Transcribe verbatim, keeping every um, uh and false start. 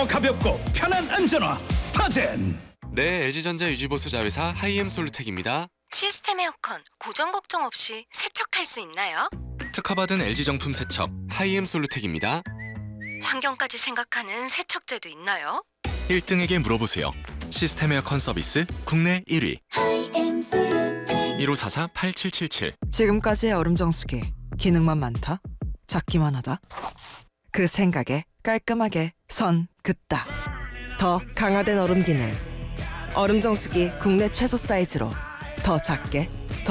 더 가볍고 편한 안전화 스타젠. 네, 엘지전자 유지보수 자회사 하이엠 솔루텍입니다. 시스템 에어컨 고장 걱정 없이 세척할 수 있나요? 특허받은 엘지 정품 세척 하이엠 솔루텍입니다. 환경까지 생각하는 세척제도 있나요? 일 등에게 물어보세요. 시스템 에어컨 서비스 국내 일 위 일오사사 팔칠칠칠. 지금까지의 얼음 정수기 기능만 많다? 작기만 하다? 그 생각에 깔끔하게 선 긋다. 더 강화된 얼음 기능. 얼음 정수기 국내 최소 사이즈로 더 작게